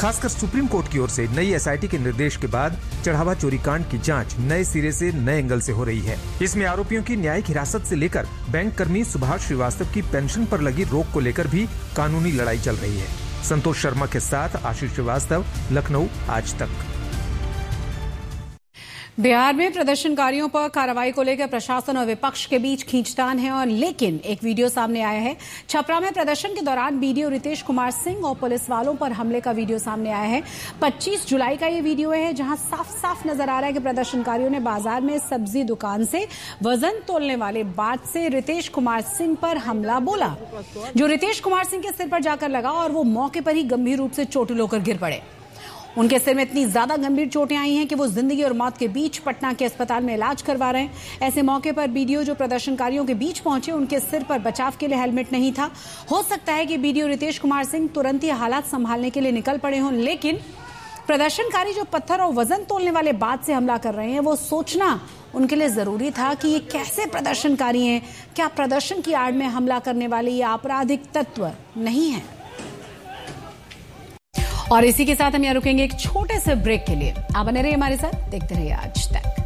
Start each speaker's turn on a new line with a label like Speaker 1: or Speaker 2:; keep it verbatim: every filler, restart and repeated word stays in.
Speaker 1: खासकर supreme court की ओर से नई एसआईटी के निर्देश के बाद चढ़ावा चोरी कांड की जांच नए सिरे से नए एंगल से हो रही है। इसमें आरोपियों की न्यायिक हिरासत से लेकर बैंक कर्मी सुभाष श्रीवास्तव की पेंशन पर लगी रोक को लेकर भी कानूनी लड़ाई चल रही है। संतोष शर्मा के साथ आशीष श्रीवास्तव, लखनऊ, आज तक।
Speaker 2: बिहार में प्रदर्शनकारियों पर कार्रवाई को लेकर प्रशासन और विपक्ष के बीच खींचतान है और लेकिन एक वीडियो सामने आया है। छपरा में प्रदर्शन के दौरान बीडीओ रितेश कुमार सिंह और पुलिस वालों पर हमले का वीडियो सामने आया है। पच्चीस जुलाई का ये वीडियो है जहां साफ साफ नजर आ रहा है कि प्रदर्शनकारियों ने बाजार में सब्जी दुकान से वजन तोलने वाले बात से रितेश कुमार सिंह पर हमला बोला, जो रितेश कुमार सिंह के सिर पर जाकर लगा और वो मौके पर ही गंभीर रूप से चोटिल होकर गिर पड़े। उनके सिर में इतनी ज्यादा गंभीर चोटें आई हैं कि वो जिंदगी और मौत के बीच पटना के अस्पताल में इलाज करवा रहे हैं। ऐसे मौके पर बीडीओ जो प्रदर्शनकारियों के बीच पहुंचे, उनके सिर पर बचाव के लिए हेलमेट नहीं था। हो सकता है कि बीडीओ रितेश कुमार सिंह तुरंत ही हालात संभालने के लिए निकल पड़े हों, लेकिन प्रदर्शनकारी जो पत्थर और वजन तोलने वाले बात से हमला कर रहे हैं, वो सोचना उनके लिए जरूरी था कि ये कैसे प्रदर्शनकारी हैं। क्या प्रदर्शन की आड़ में हमला करने वाले ये आपराधिक तत्व नहीं है? और इसी के साथ हम यहाँ रुकेंगे एक छोटे से ब्रेक के लिए। आप बने रहिए हमारे साथ, देखते रहिए आज तक।